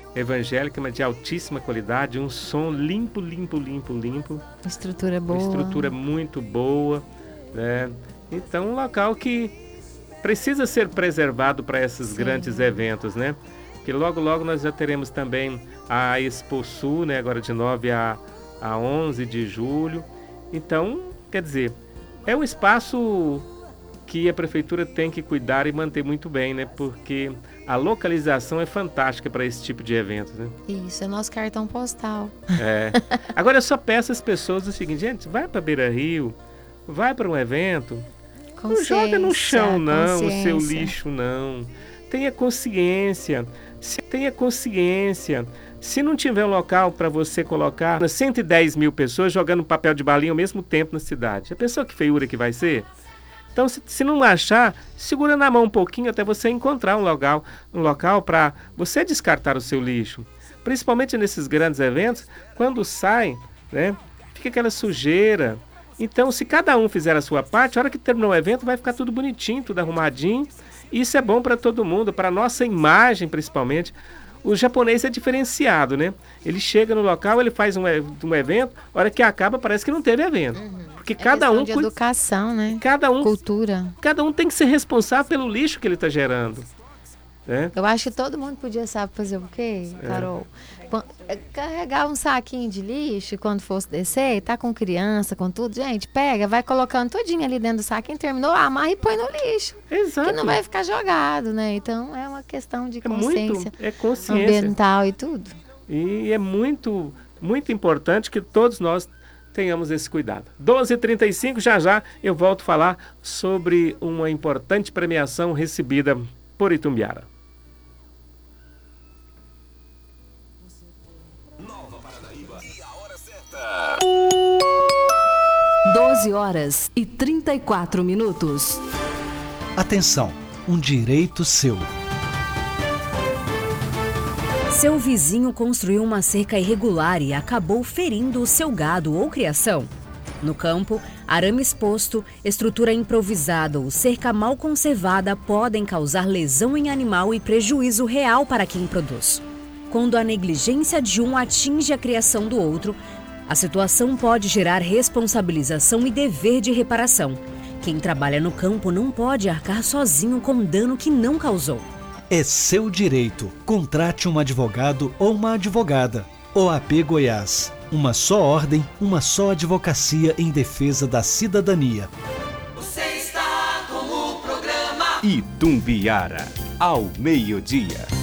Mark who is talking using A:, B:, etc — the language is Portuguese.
A: evangélica, mas de altíssima qualidade, um som limpo, limpo, limpo, limpo.
B: Estrutura boa.
A: Uma estrutura muito boa, né? Então, um local que precisa ser preservado para esses grandes eventos, né? Que logo, logo nós já teremos também a Expo Sul, né? Agora de 9 a 11 de julho. Então, quer dizer, é um espaço que a prefeitura tem que cuidar e manter muito bem, né? Porque a localização é fantástica para esse tipo de eventos, né?
B: Isso, é nosso cartão postal.
A: Agora eu só peço às pessoas o seguinte, gente, vai para Beira Rio, vai para um evento, não joga no chão não, o seu lixo não. Tenha consciência, tenha consciência. Se não tiver um local para você colocar 110 mil pessoas jogando papel de balinha ao mesmo tempo na cidade, a pessoa que feiura que vai ser? Então, se não achar, segura na mão um pouquinho até você encontrar um local para você descartar o seu lixo. Principalmente nesses grandes eventos, quando sai, né, fica aquela sujeira. Então, se cada um fizer a sua parte, a hora que terminar o evento vai ficar tudo bonitinho, tudo arrumadinho. Isso é bom para todo mundo, para a nossa imagem principalmente. O japonês é diferenciado, né? Ele chega no local, ele faz um evento, a hora que acaba parece que não teve evento. Porque cada um...
B: de educação, né? Cultura.
A: Cada um tem que ser responsável pelo lixo que ele está gerando. Né?
B: Eu acho que todo mundo podia saber fazer o quê, Carol? Carregar um saquinho de lixo quando fosse descer, tá com criança, com tudo, gente, pega, vai colocando tudinho ali dentro do saquinho, terminou, amarra e põe no lixo.
A: Exato.
B: Que não vai ficar jogado, né? Então é uma questão de consciência,
A: consciência
B: ambiental e tudo.
A: E é muito, muito importante que todos nós tenhamos esse cuidado. 12h35, já eu volto a falar sobre uma importante premiação recebida por Itumbiara.
C: 12h34.
D: Atenção, um direito seu.
C: Seu vizinho construiu uma cerca irregular e acabou ferindo o seu gado ou criação. No campo, arame exposto, estrutura improvisada ou cerca mal conservada podem causar lesão em animal e prejuízo real para quem produz. Quando a negligência de um atinge a criação do outro, a situação pode gerar responsabilização e dever de reparação. Quem trabalha no campo não pode arcar sozinho com dano que não causou.
D: É seu direito. Contrate um advogado ou uma advogada. OAB Goiás. Uma só ordem, uma só advocacia em defesa da cidadania.
E: Você está com o programa
F: Itumbiara, ao meio-dia.